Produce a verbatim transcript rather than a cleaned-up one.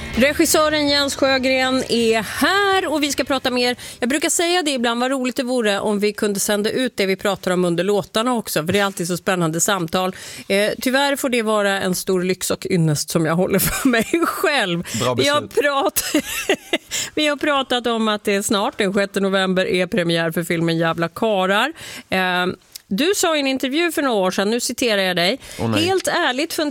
Regissören Jens Sjögren är här och vi ska prata mer. Jag brukar säga det ibland, vad roligt det vore om vi kunde sända ut det vi pratar om under låtarna också, för det är alltid så spännande samtal. Eh, tyvärr får det vara en stor lyx och ynnest som jag håller för mig själv. Vi har, prat... vi har pratat om att det är snart, den sjätte november, är premiär för filmen Jävla karar. Eh, Du sa i en intervju för några år sedan, nu citerar jag dig, oh, helt ärligt funderar